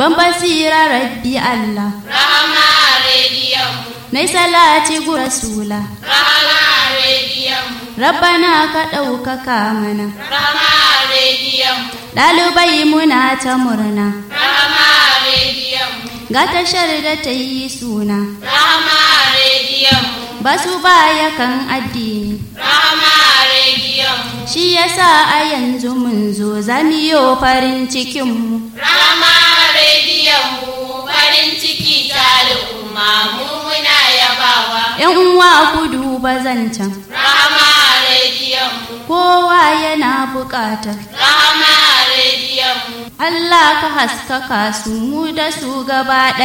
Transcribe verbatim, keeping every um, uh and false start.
ban basira rabbi Allah. Rahama rediyon mu. Nai salati gu rasula. Rahama rediyon mu. Rabbana ka ɗaukaka mana. Rahama rediyon mu. Ɗalibai muna ta murna. Rahama rediyon mu. Ga tashar da ta yi suna. Rahama rediyon mu. Basu baya kan addini. Rahama rediyon mu. Shi yasa a yanzu mun zo zamiyo farin cikinmu. Rahama rediyon mu farin ciki ta al'umma mu muna yabawa. ‘Yan uwa ku duba zancen. Rahama rediyon mu. Kowa yana buƙatar. Rahama rediyon mu. Allah ka haskaka su mu da su gaba ɗaya.